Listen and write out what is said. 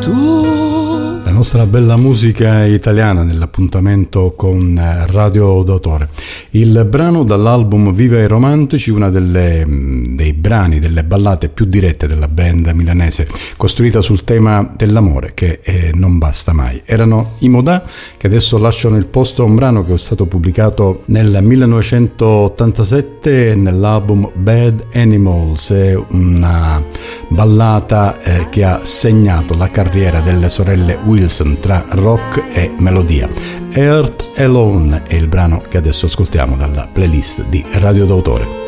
La nostra bella musica italiana nell'appuntamento con Radio d'autore. Il brano dall'album Viva i Romantici, una dei brani, delle ballate più dirette della band milanese, costruita sul tema dell'amore che non basta mai. Erano i Modà, che adesso lasciano il posto a un brano che è stato pubblicato nel 1987 nell'album Bad Animals, una ballata che ha segnato la carriera delle sorelle Wilson tra rock e melodia. Earth Alone è il brano che adesso ascoltiamo dalla playlist di Radio d'autore.